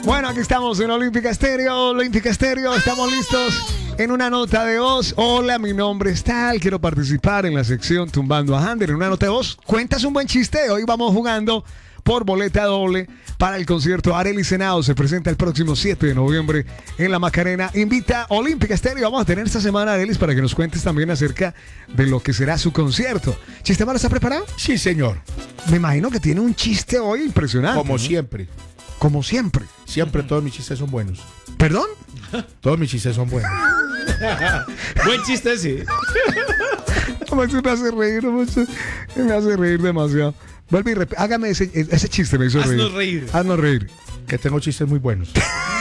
Bueno, aquí estamos en Olímpica Estéreo. Olímpica Estéreo, estamos listos en una nota de voz. Hola, mi nombre es tal. Quiero participar en la sección Tumbando a Hander. En una nota de voz, cuentas un buen chiste. Hoy vamos jugando por boleta doble para el concierto. Arelis Henao se presenta el próximo 7 de noviembre en La Macarena. Invita a Olímpica Estéreo. Vamos a tener esta semana, Arelis, para que nos cuentes también acerca de lo que será su concierto. ¿Chistemalo está preparado? Sí, señor. Me imagino que tiene un chiste hoy impresionante. Como ¿no? siempre. Como siempre. Siempre todos mis chistes son buenos. ¿Perdón? Todos mis chistes son buenos. Buen chiste, sí. Me hace reír mucho. Me hace reír demasiado. Vuelve y hágame ese chiste, me hizo reír. Haznos reír. Haznos reír. Que tengo chistes muy buenos.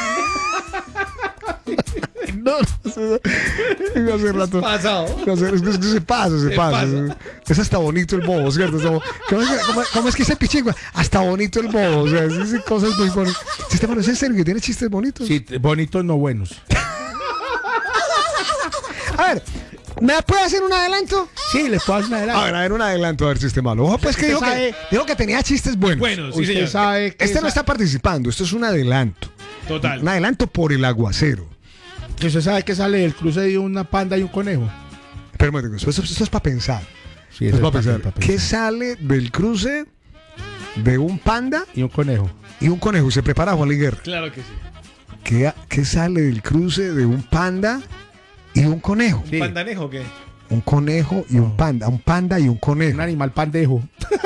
No, hace rato. Pasado. Es que se pasa. Es hasta bonito el bobo, ¿cierto? ¿Cómo es que dice Pichingua? Hasta bonito el bobo. O sea, dice cosas muy bonitas. Sistema, ¿es en serio que tiene chistes bonitos? Sí, bonitos no buenos. A ver, ¿me puede hacer un adelanto? Sí, les puedo hacer un adelanto. A ver, un adelanto, a ver si esté malo. Ojo, pues que dijo que tenía chistes buenos. Bueno, sí, Usted señor. sabe que Este no está participando, esto es un adelanto. Total. Un adelanto por el aguacero. usted sabe que sale del cruce de una panda y un conejo. Pero esto es para pensar. Sí, Esto es eso para es pensar. para ¿Qué sale del cruce de un panda Y un conejo. y un conejo? Se prepara Juan Liguerra. Claro que sí. ¿Qué sale del cruce de un panda y un conejo? Sí. ¿Pandanejo o qué? Un conejo y un panda y un conejo. Un animal pandejo.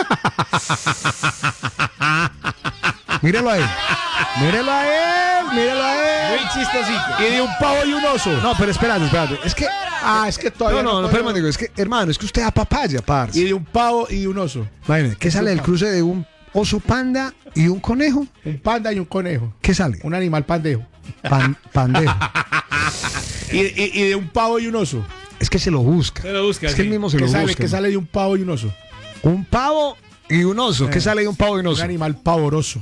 Míralo a él. Míralo a él. Muy chistosito. Y de un pavo y un oso. No, pero espérate. Es que. Es que todavía No, espérame, digo, es que, hermano, es que usted da papaya, parce. Y de un pavo y de un oso. Imagínate, ¿qué sale del cruce de un oso panda y un conejo? Un panda y un conejo. ¿Qué sale? Un animal pandejo. Pandejo. Y de un pavo y un oso. Es que se lo busca. Se lo busca, Es que sí. él mismo se lo busca. ¿Qué sale de un pavo y un oso? Un pavo y un oso. ¿Qué sale de un pavo y un Un oso? animal pavoroso.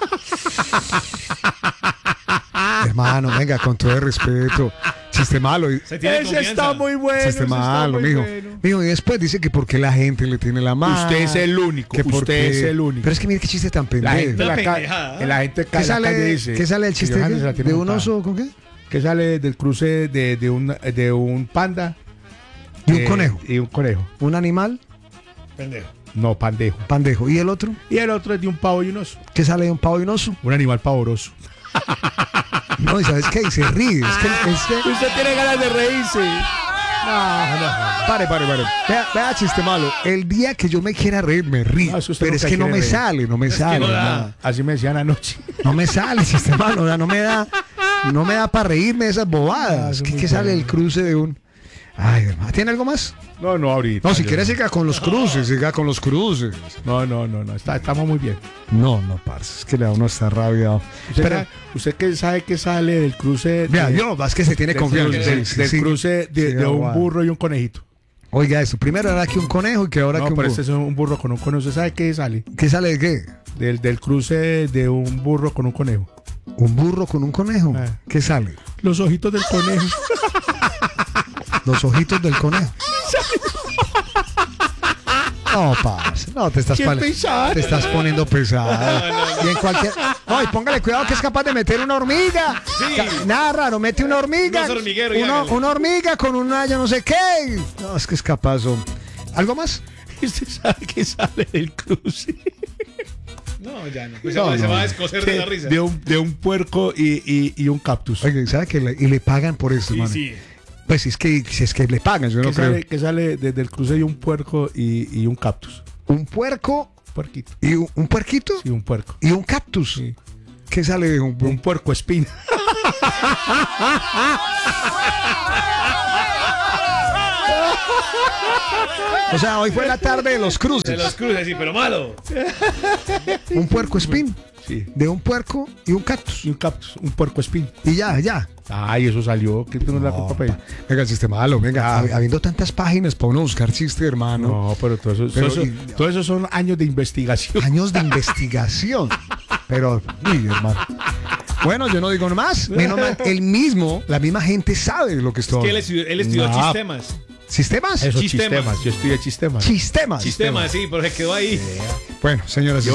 Hermano, venga, con todo el respeto. Chiste malo. Se tiene Ese confianza. está muy bueno. Chiste ese está malo, muy mijo. bueno. Mijo, y después dice que porque la gente le tiene la mano. Usted es el único. Que porque- Usted es el único. Pero es que mire qué chiste tan La pendejo. gente, Una la pendejada. la gente ¿Qué sale, dice. ¿Qué sale del que chiste Johannes se la tiene de un montada. oso con qué? ¿Qué sale del cruce de un panda Y un conejo. y un conejo? Un animal Pendejo. No, pandejo. pandejo. ¿Y el otro? Y el otro es de un pavo y un oso. ¿Qué sale de un pavo y un oso? Un animal pavoroso. No, ¿y sabes qué? Y se ríe. Es que Usted tiene ganas de reírse. Pare. Vea, chiste malo. El día que yo me quiera reír, me río. No, eso usted Pero es nunca que no quiere me reír. sale, no me sale. no da. nada. Así me decían anoche. No me sale, chiste malo. O sea, no me da para reírme de esas bobadas. eso es ¿Qué muy sale bueno. del cruce de un...? Ay, hermano. ¿Tiene algo más? No, ahorita. No, si quiere siga con los cruces, siga con los cruces. No. Estamos muy bien. No, parce, es que le da uno está rabiado. ¿Usted qué sabe que sale del cruce? Vea, es que se tiene del confianza. cruce- Sí, del sí. cruce de Sí, un aguanta. burro y un conejito. Oiga eso, primero era que un conejo y que ahora No, que un pero burro. este es un burro con un conejo. ¿Usted sabe qué sale? ¿Qué sale de qué? Del cruce de un burro con un conejo. ¿Un burro con un conejo? Ah. ¿Qué sale? Los ojitos del conejo. Los ojitos del conejo. No, parce. No, te estás, Qué pesado. te estás poniendo pesado. Y en cualquier. No, y póngale cuidado que es capaz de meter una hormiga. Sí. Nada raro, mete una hormiga. No es hormiguero, y hágale. Una hormiga con una yo no sé qué. No, es que es capaz. ¿Algo más? ¿Usted sabe qué sale del cruce? No, ya no. Pues No, se no. va a descoser de la risa. De un puerco y un cactus. Oiga, ¿sabe que le pagan por eso, Sí, hermano? sí. Pues si es que le pagan, yo no creo. ¿Qué sale desde el cruce de un puerco y un cactus? Un puerco Puerquito. y un puerquito Sí, un puerco. y un cactus. Sí. ¿Qué sale de Un puerco espina. O sea, hoy fue la tarde de los De cruces. los cruces, sí, pero malo. Un puerco espín. Sí. De un puerco y un cactus. Y un cactus, un puerco espín. Y ya. Ay, eso salió. ¿Qué tú no la culpa para Venga, el chiste malo, venga. Habiendo tantas páginas para uno buscar chiste, hermano. No, pero todo eso son años de investigación. Años de investigación. Pero, uy, hermano. Bueno, yo no digo más. Menos mal, la misma gente sabe lo que estoy Que hablando. él estudió No. sistemas. ¿Sistemas? Eso, Sistemas. sistemas. Yo estudié sistemas. Sistemas. Sistemas, sí, pero se quedó ahí. Bueno, señoras y